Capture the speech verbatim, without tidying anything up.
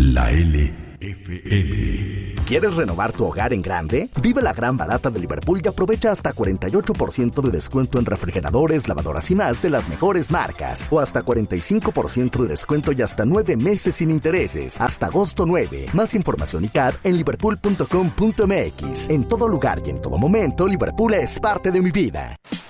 La L F M. ¿Quieres renovar tu hogar en grande? Vive la gran barata de Liverpool y aprovecha hasta cuarenta y ocho por ciento de descuento en refrigeradores, lavadoras y más de las mejores marcas. O hasta cuarenta y cinco por ciento de descuento y hasta nueve meses sin intereses. Hasta agosto nueve. Más información y C A D en liverpool punto com punto m x. En todo lugar y en todo momento, Liverpool es parte de mi vida.